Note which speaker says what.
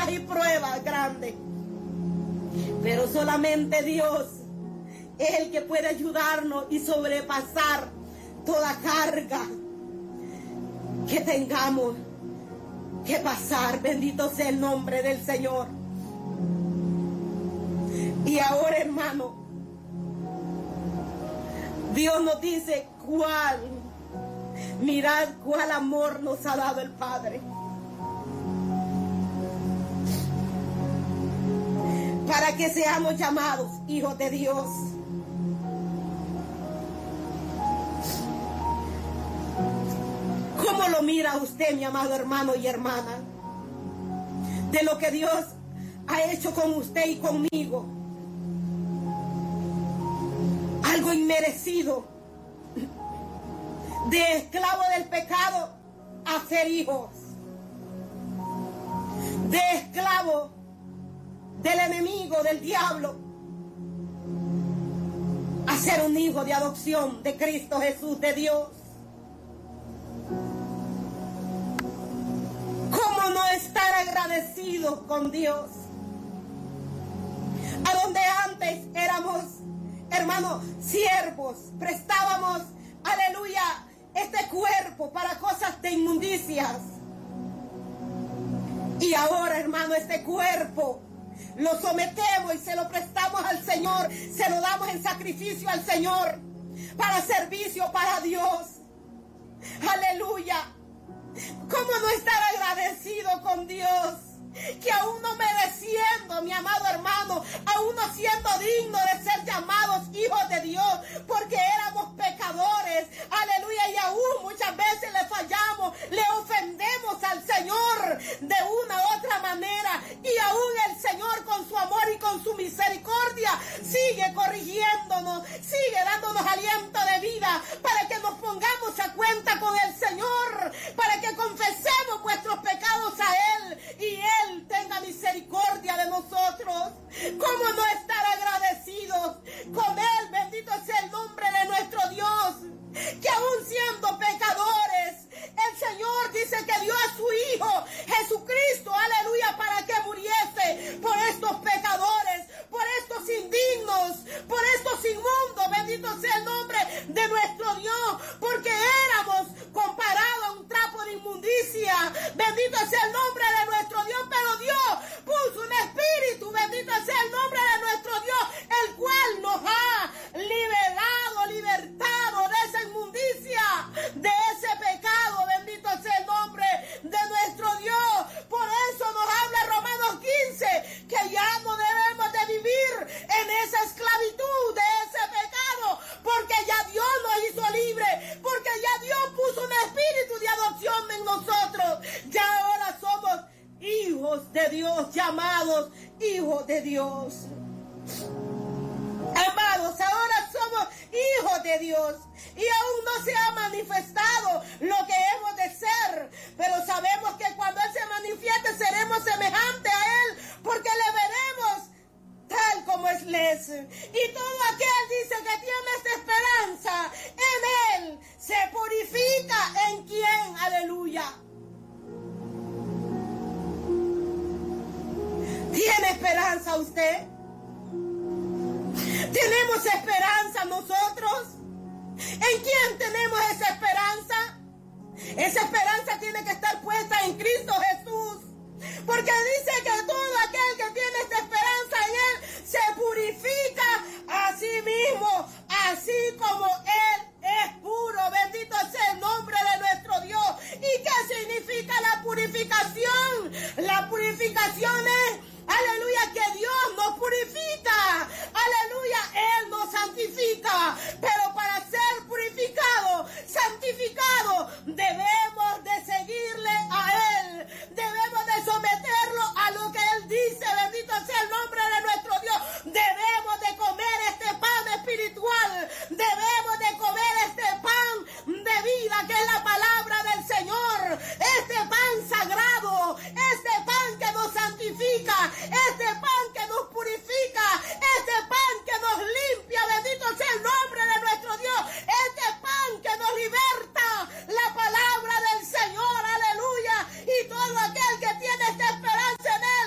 Speaker 1: luchas y pruebas grandes. Pero solamente Dios es el que puede ayudarnos y sobrepasar toda carga que tengamos que pasar. Bendito sea el nombre del Señor. Y ahora, hermano, Dios nos dice mirad cuál amor nos ha dado el Padre, para que seamos llamados hijos de Dios. ¿Cómo lo mira usted, mi amado hermano y hermana, de lo que Dios ha hecho con usted y conmigo? Algo inmerecido, de esclavo del pecado a ser hijos, de esclavo del enemigo, del diablo, a ser un hijo de adopción de Cristo Jesús, de Dios. ¿Cómo no estar agradecidos con Dios? A donde antes éramos, hermanos, siervos, prestábamos, aleluya, este cuerpo para cosas de inmundicias. Y ahora, hermano, este cuerpo lo sometemos y se lo prestamos al Señor, se lo damos en sacrificio al Señor, para servicio para Dios. Aleluya. ¿Cómo no estar agradecido con Dios? Que aún no mereciendo, mi amado hermano, aún no siendo digno de ser llamados hijos de Dios, porque éramos pecadores, aleluya, y aún muchas veces le fallamos, le ofendemos al Señor de una u otra manera, y aún el Señor con su amor y con su misericordia sigue corrigiéndonos, sigue dándonos aliento de vida, para que nos pongamos a cuenta con el Señor, para que confesemos vuestros pecados a Él, y Él tenga misericordia de nosotros. ¿Cómo no estar agradecidos con Él? Bendito sea el nombre de nuestro Dios, que aún siendo pecadores, el Señor dice que dio a su Hijo Jesucristo, aleluya, para que muriese por estos pecadores, por estos indignos, por estos inmundos. Bendito sea el nombre de nuestro Dios, porque éramos comparados a un trapo de inmundicia. Bendito sea el nombre de nuestro Dios, pero Dios puso un espíritu, bendito sea el nombre de nuestro Dios, el cual nos ha libertado de esa inmundicia, de ese pecado. Bendito sea el nombre de nuestro Dios. Por eso nos habla Romanos 15, que ya no debemos de vivir en esa esclavitud de ese pecado, porque ya Dios nos hizo libre, porque ya Dios puso un espíritu de adopción en nosotros. Ya ahora somos hijos de Dios, llamados hijos de Dios. Amados, ahora somos hijos de Dios y aún no se ha manifestado lo que hemos de ser, pero sabemos que cuando Él se manifieste seremos semejantes a Él, porque le veremos tal como Él es. Y todo aquel dice que tiene esta esperanza en Él se purifica. ¿En quién? Aleluya. ¿Tiene esperanza usted? ¿Tenemos esperanza nosotros? ¿En quién tenemos esa esperanza? Esa esperanza tiene que estar puesta en Cristo Jesús, porque dice que todo aquel que tiene esta esperanza en Él se purifica a sí mismo, así como Él es puro. Bendito sea el nombre de nuestro Dios. ¿Y qué significa la purificación? La purificación es, aleluya, que Dios nos purifica, aleluya, Él nos santifica, pero para ser purificado, santificado, debemos